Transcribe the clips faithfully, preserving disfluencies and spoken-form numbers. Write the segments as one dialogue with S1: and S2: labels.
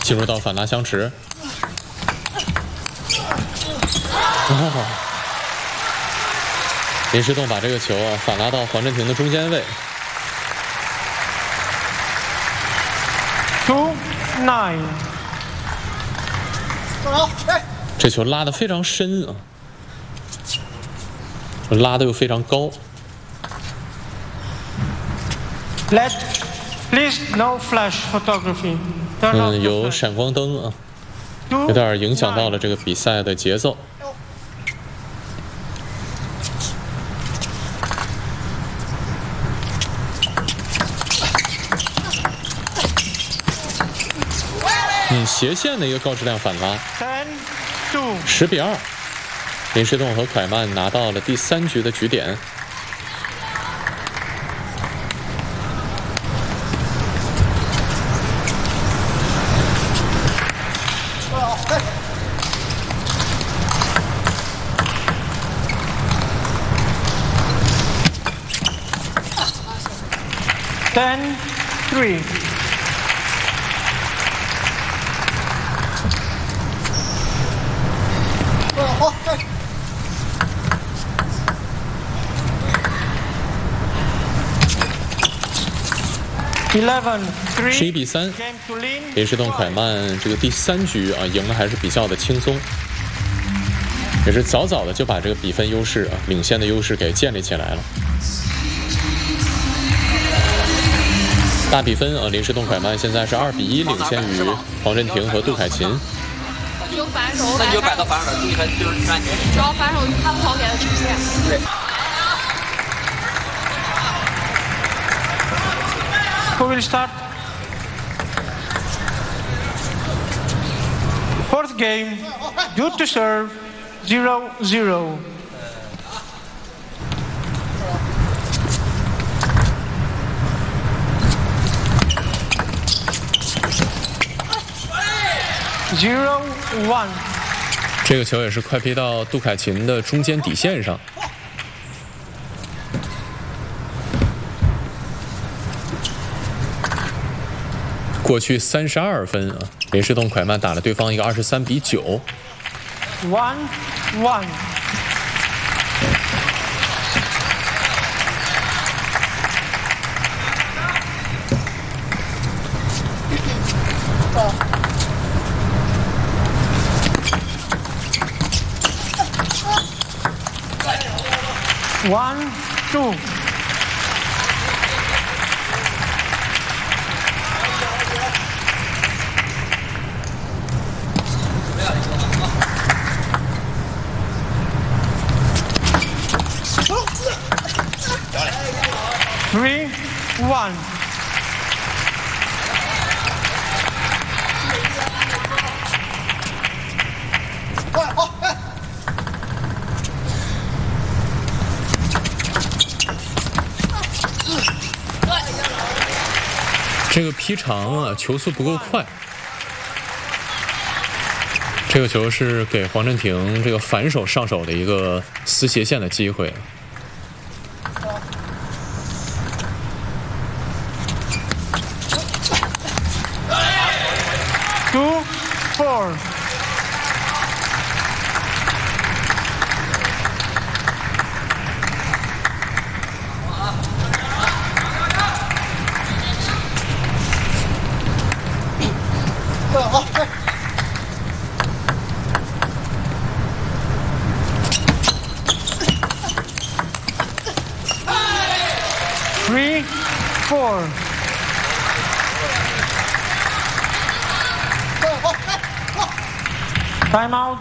S1: 进入到反拉相持。哦，林诗栋把这个球啊反拉到黄镇廷的中间位。
S2: Two nine。
S1: 这球拉得非常深啊，拉得又非常高。
S2: Let please no flash photography。
S1: 嗯，有闪光灯啊，有点影响到了这个比赛的节奏。嗯，斜线的一个高质量反拉。十比二，林诗栋和蒯曼拿到了第三局的局点。
S2: Ten three。Eleven three。
S1: 十一比三，林诗栋蒯曼这个第三局啊赢的还是比较的轻松，也是早早的就把这个比分优势啊领先的优势给建立起来了。 大比分啊，林诗栋蒯曼现在是二比一领先于黄镇廷和杜凯琴。
S3: 有反手，那你就摆到反手的比分就是感觉，只要反手他不好给他直线。对。
S2: Who will start? Fourth game, due to serve, zero zero. Zero one。
S1: 这个球也是快劈到杜凯琴的中间底线上。过去三十二分啊，林诗栋蒯曼打了对方一个二十三比九。
S2: One one。 One, two. Three, one.
S1: 这个劈长啊，球速不够快。这个球是给黄镇廷这个反手上手的一个撕斜线的机会。
S2: Two, four. Three, four. Time out.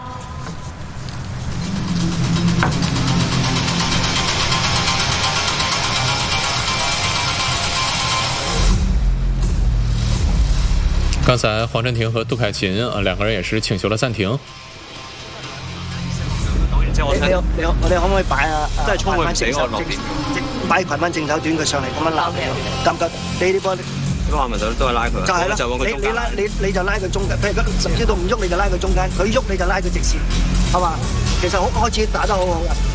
S1: 刚才黄镇廷和杜凯琴啊两个人也是請求了暫停。
S4: 你你你我哋可唔可以擺啊？即係衝佢唔死我落邊，擺蒯曼正手短佢上嚟咁樣攬你，得唔得？你呢波？咁我咪就都係拉佢。就係啦，你你拉你你就拉佢中間，譬如佢甚至到唔喐你就拉佢中間，佢喐你就拉佢直線，係嘛？其實好開始打得好好嘅。